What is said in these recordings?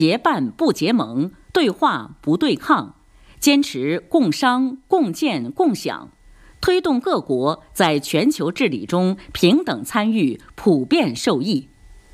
结伴不结盟，对话不对抗，坚持共商、共建、共享，推动各国在全球治理中平等参与、普遍受益。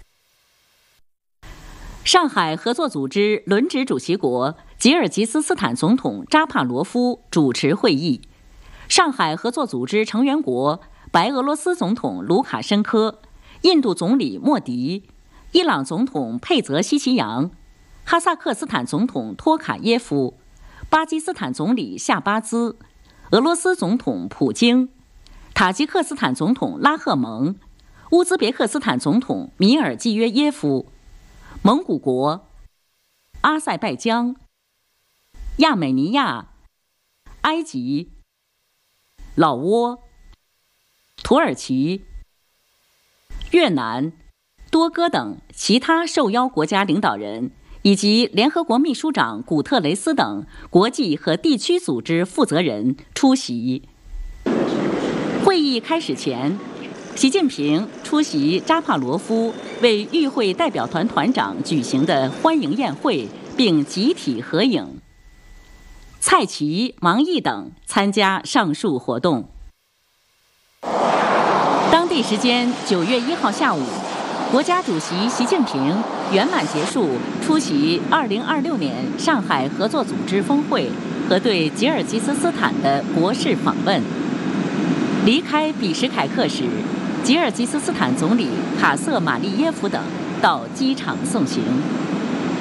上海合作组织轮值主席国吉尔吉斯斯坦总统扎帕罗夫主持会议，上海合作组织成员国白俄罗斯总统卢卡申科、印度总理莫迪、伊朗总统佩泽西奇扬、哈萨克斯坦总统托卡耶夫、巴基斯坦总理夏巴兹、俄罗斯总统普京、塔吉克斯坦总统拉赫蒙、乌兹别克斯坦总统米尔季约耶夫、蒙古国、阿塞拜疆、亚美尼亚、埃及、老挝、土耳其、越南、多哥等其他受邀国家领导人，以及联合国秘书长古特雷斯等国际和地区组织负责人出席。会议开始前，习近平出席扎帕罗夫为与会代表团团长举行的欢迎宴会，并集体合影。蔡奇、王毅等参加上述活动。当地时间9月1号下午，国家主席习近平圆满结束出席2026年上海合作组织峰会和对吉尔吉斯斯坦的国事访问。离开比什凯克时，吉尔吉斯斯坦总理卡瑟马利耶夫等到机场送行。